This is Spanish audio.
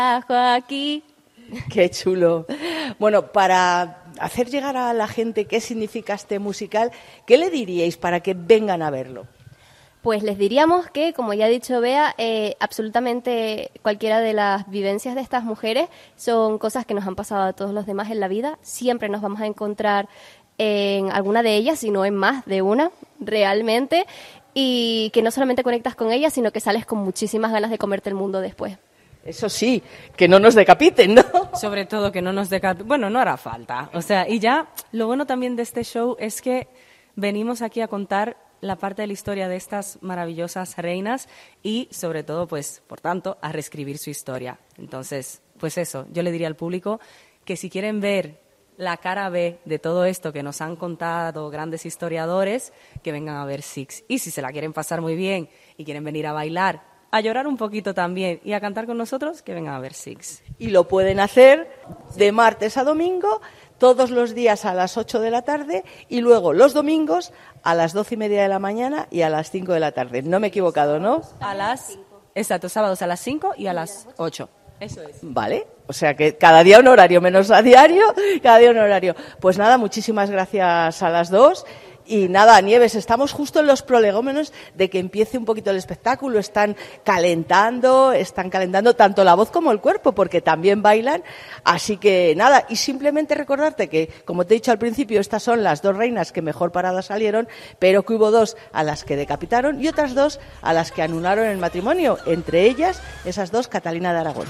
Joaquín. Qué chulo. Bueno, para hacer llegar a la gente qué significa este musical, ¿qué le diríais para que vengan a verlo? Pues les diríamos que, como ya ha dicho Bea, absolutamente cualquiera de las vivencias de estas mujeres son cosas que nos han pasado a todos los demás en la vida. Siempre nos vamos a encontrar en alguna de ellas, si no en más de una, realmente. Y que no solamente conectas con ellas, sino que sales con muchísimas ganas de comerte el mundo después. Eso sí, que no nos decapiten, ¿no? Sobre todo que no nos decapiten. Bueno, no hará falta. O sea, y ya, lo bueno también de este show es que venimos aquí a contar la parte de la historia de estas maravillosas reinas y, sobre todo, pues, por tanto, a reescribir su historia. Entonces, pues eso, yo le diría al público que si quieren ver la cara B de todo esto que nos han contado grandes historiadores, que vengan a ver Six. Y si se la quieren pasar muy bien y quieren venir a bailar, a llorar un poquito también y a cantar con nosotros, que vengan a ver Six. Y lo pueden hacer de martes a domingo, todos los días a las 8 de la tarde y luego los domingos a las 12:30 de la mañana y a las 5 de la tarde. No me he equivocado, ¿no? Exacto, sábados a las 5 y a las 8. Eso es. Vale, o sea que cada día un horario, menos a diario, cada día un horario. Pues nada, muchísimas gracias a las dos. Y nada, Nieves, estamos justo en los prolegómenos de que empiece un poquito el espectáculo. Están calentando tanto la voz como el cuerpo, porque también bailan. Así que nada, y simplemente recordarte que, como te he dicho al principio, estas son las dos reinas que mejor paradas salieron, pero que hubo dos a las que decapitaron y otras dos a las que anularon el matrimonio. Entre ellas, esas dos, Catalina de Aragón.